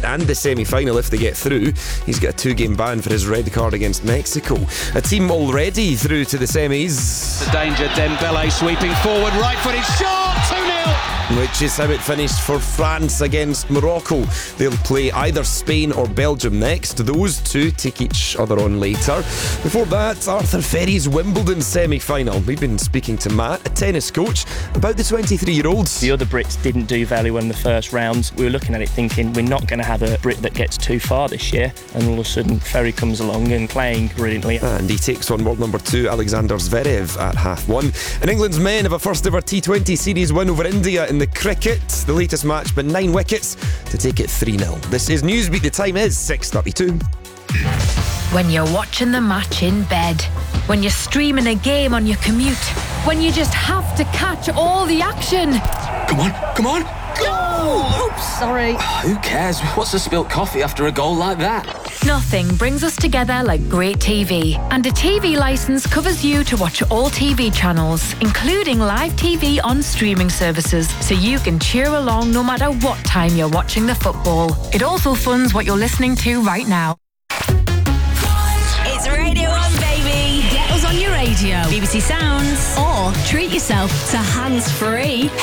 and the semi-final if they get through. He's got a 2-game ban for his red card against Mexico. A team already through to the semis. The danger, Dembele sweeping forward, right-footed shot, 2-0! Which is how it finished for France against Morocco. They'll play either Spain or Belgium next. Those two take each other on later. Before that, Arthur Ferry's Wimbledon semi-final. We've been speaking to Matt, a tennis coach, about the 23-year-olds. The other Brits didn't do very well in the first round. We were looking at it thinking we're not going to have a Brit that gets too far this year. And all of a sudden, Ferry comes along and playing brilliantly. And he takes on world number 2 Alexander Zverev at 1:30. And England's men have a first ever T20 series win over India in the cricket. The latest match, but 9 wickets to take it 3-0. This is Newsbeat. The time is 6:32. When you're watching the match in bed, when you're streaming a game on your commute, when you just have to catch all the action. Come on, Goal! Oops, sorry. Who cares? What's a spilt coffee after a goal like that? Nothing brings us together like great TV. And a TV licence covers you to watch all TV channels, including live TV on streaming services, so you can cheer along no matter what time you're watching the football. It also funds what you're listening to right now. It's Radio 1, baby. Get us on your radio, BBC Sounds, or treat yourself to hands-free